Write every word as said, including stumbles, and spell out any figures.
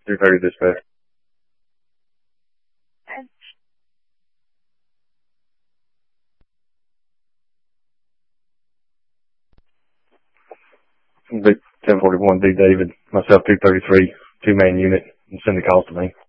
two thirty dispatch. ten forty-one D David, myself two thirty-three, two man unit, and send the calls to me.